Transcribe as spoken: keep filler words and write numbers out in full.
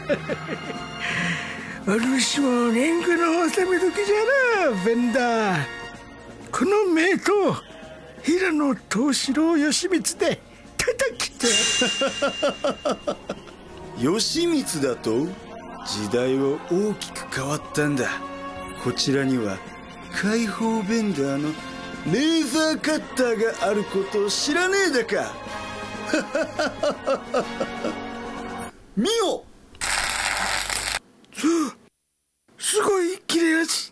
お主も年貢の納め時じゃな、ベンダー。この名刀平野藤四郎義満で叩きて義満だと？時代は大きく変わったんだ。こちらには解放ベンダーのレーザーカッターがあることを知らねえだか。見よ。 すごい切れ味。